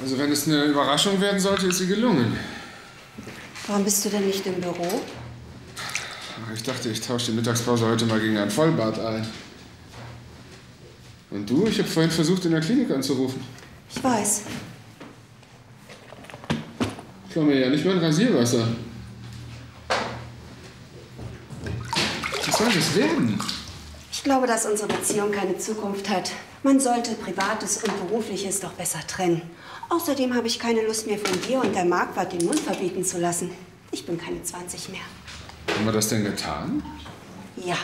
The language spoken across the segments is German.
Also wenn es eine Überraschung werden sollte, ist sie gelungen. Warum bist du denn nicht im Büro? Ich dachte, ich tausche die Mittagspause heute mal gegen ein Vollbad ein. Und du? Ich habe vorhin versucht, in der Klinik anzurufen. Ich weiß. Ich komme ja nicht mal ein Rasierwasser. Was soll das werden? Ich glaube, dass unsere Beziehung keine Zukunft hat. Man sollte Privates und Berufliches doch besser trennen. Außerdem habe ich keine Lust mehr von dir und der Marquardt den Mund verbieten zu lassen. Ich bin keine 20 mehr. Haben wir das denn getan? Ja.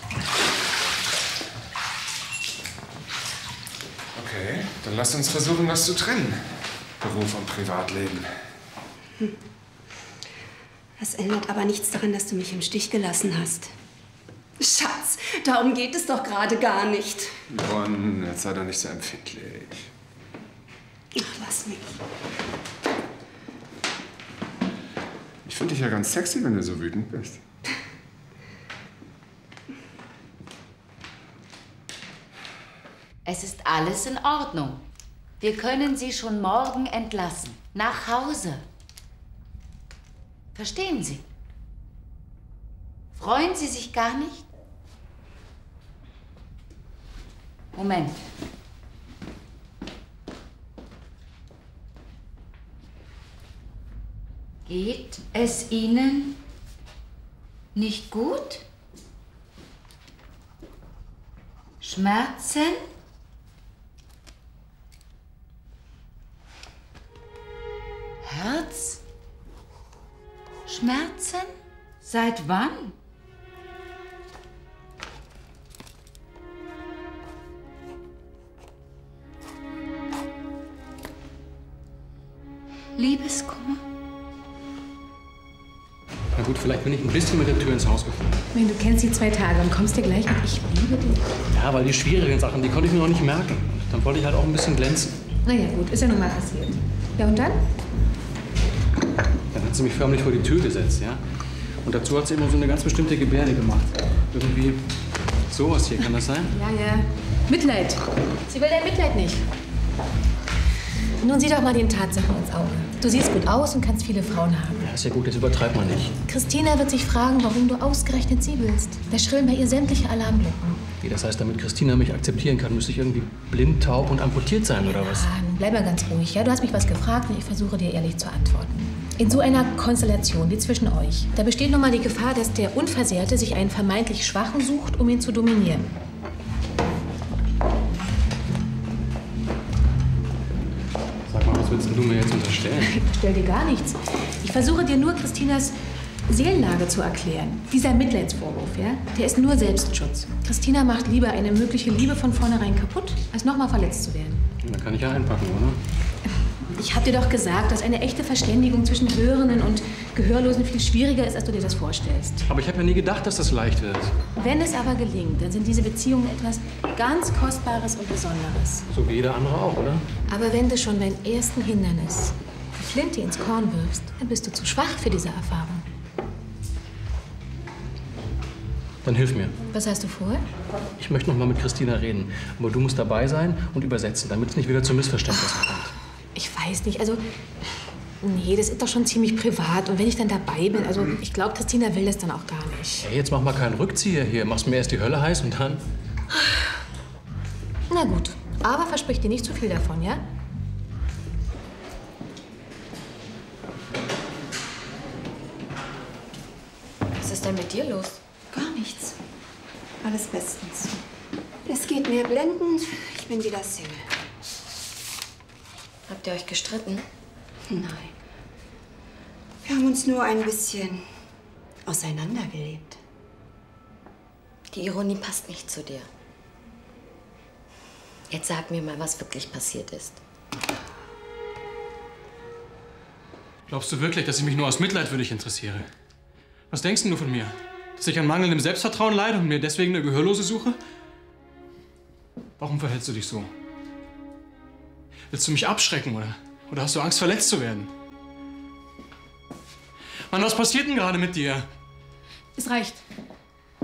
Okay, dann lass uns versuchen, das zu trennen. Beruf und Privatleben. Das ändert aber nichts daran, dass du mich im Stich gelassen hast. Schatz, darum geht es doch gerade gar nicht. Yvonne, jetzt sei doch nicht so empfindlich. Ach, lass mich. Ich finde dich ja ganz sexy, wenn du so wütend bist. Es ist alles in Ordnung. Wir können Sie schon morgen entlassen. Nach Hause. Verstehen Sie? Freuen Sie sich gar nicht? Moment. Geht es Ihnen nicht gut? Schmerzen? Herz? Schmerzen? Seit wann? Liebeskummer? Na gut, vielleicht bin ich ein bisschen mit der Tür ins Haus gefallen. Wenn du kennst die 2 Tage und kommst dir gleich mit „Ich liebe dich". Ja, weil die schwierigen Sachen, die konnte ich mir noch nicht merken. Dann wollte ich halt auch ein bisschen glänzen. Naja, gut, ist ja nun mal passiert. Ja, und dann? Dann hat sie mich förmlich vor die Tür gesetzt, ja. Und dazu hat sie immer so eine ganz bestimmte Gebärde gemacht. Irgendwie sowas hier, kann das sein? Ja. Mitleid. Sie will dein Mitleid nicht. Nun sieh doch mal den Tatsachen ins Auge. Du siehst gut aus und kannst viele Frauen haben. Ja, ist ja gut, jetzt übertreib mal nicht. Christina wird sich fragen, warum du ausgerechnet sie willst. Da schrillen bei ihr sämtliche Alarmglocken. Wie, das heißt, damit Christina mich akzeptieren kann, müsste ich irgendwie blind, taub und amputiert sein, oder was? Bleib mal ganz ruhig, ja? Du hast mich was gefragt und ich versuche dir ehrlich zu antworten. In so einer Konstellation wie zwischen euch, da besteht nun mal die Gefahr, dass der Unversehrte sich einen vermeintlich Schwachen sucht, um ihn zu dominieren. Sag mal, was willst du mir jetzt unterstellen? Ich unterstell dir gar nichts. Ich versuche dir nur Christinas Seelenlage zu erklären. Dieser Mitleidsvorwurf, ja, der ist nur Selbstschutz. Christina macht lieber eine mögliche Liebe von vornherein kaputt, als nochmal verletzt zu werden. Dann kann ich ja einpacken, oder? Ich habe dir doch gesagt, dass eine echte Verständigung zwischen Hörenden und Gehörlosen viel schwieriger ist, als du dir das vorstellst. Aber ich habe ja nie gedacht, dass das leicht wird. Wenn es aber gelingt, dann sind diese Beziehungen etwas ganz Kostbares und Besonderes. So wie jeder andere auch, oder? Aber wenn du schon beim ersten Hindernis die Flinte ins Korn wirfst, dann bist du zu schwach für diese Erfahrung. Dann hilf mir. Was hast du vor? Ich möchte noch mal mit Christina reden. Aber du musst dabei sein und übersetzen, damit es nicht wieder zu Missverständnissen kommt. Ich weiß nicht, also... Nee, das ist doch schon ziemlich privat. Und wenn ich dann dabei bin, also ich glaube, Christina will das dann auch gar nicht. Hey, jetzt mach mal keinen Rückzieher hier. Machst mir erst die Hölle heiß und dann... Na gut, aber versprich dir nicht zu viel davon, ja? Was ist denn mit dir los? Gar nichts. Alles bestens. Es geht mir blendend. Ich bin wieder Single. Habt ihr euch gestritten? Nein. Wir haben uns nur ein bisschen auseinandergelebt. Die Ironie passt nicht zu dir. Jetzt sag mir mal, was wirklich passiert ist. Glaubst du wirklich, dass ich mich nur aus Mitleid für dich interessiere? Was denkst denn du von mir? Dass ich an mangelndem Selbstvertrauen leide und mir deswegen eine Gehörlose suche? Warum verhältst du dich so? Willst du mich abschrecken, oder hast du Angst, verletzt zu werden? Mann, was passiert denn gerade mit dir? Es reicht.